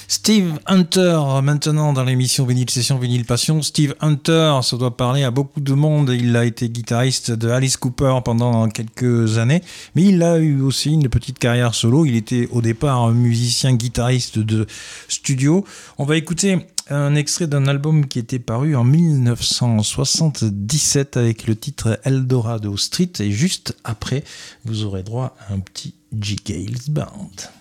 Steve Hunter, maintenant dans l'émission Vinyl Session, Vinyl Passion. Steve Hunter, ça doit parler à beaucoup de monde. Il a été guitariste de Alice Cooper pendant quelques années, mais il a eu aussi une petite carrière solo. Il était au départ un musicien guitariste de studio. On va écouter un extrait d'un album qui était paru en 1977 avec le titre Eldorado Street, et juste après, vous aurez droit à un petit G. Gales Band.